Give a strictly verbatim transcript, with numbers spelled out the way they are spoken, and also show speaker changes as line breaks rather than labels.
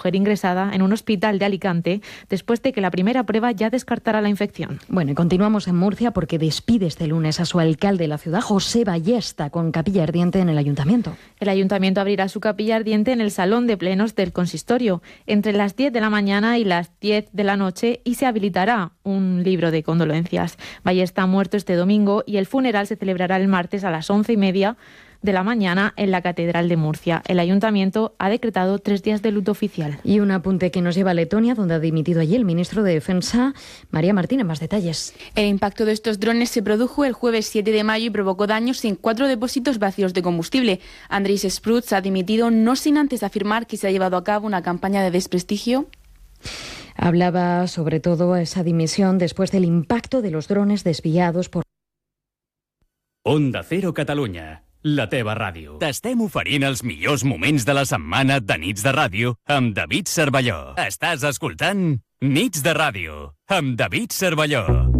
mujer ingresada en un hospital de Alicante después de que la primera prueba ya descartara la infección.
Bueno, y continuamos en Murcia porque despide este lunes a su alcalde de la ciudad, José Ballesta, con capilla ardiente en el ayuntamiento.
El ayuntamiento abrirá su capilla ardiente en el salón de plenos del consistorio entre las diez de la mañana y las diez de la noche y se habilitará un libro de condolencias. Ballesta ha muerto este domingo y el funeral se celebrará el martes a las once y media de la mañana en la Catedral de Murcia. El ayuntamiento ha decretado tres días de luto oficial.
Y un apunte que nos lleva a Letonia, donde ha dimitido allí el ministro de Defensa, María Martínez. Más detalles.
El impacto de estos drones se produjo el jueves siete de mayo y provocó daños en cuatro depósitos vacíos de combustible. Andris Sprutz ha dimitido no sin antes afirmar que se ha llevado a cabo una campaña de desprestigio.
Hablaba sobre todo esa dimisión después del impacto de los drones desviados por...
Onda Cero Catalunya, la teva ràdio. T'estem oferint els millors moments de la setmana de Nits de Ràdio amb David Cervelló. Estàs escoltant Nits de Ràdio amb David Cervelló.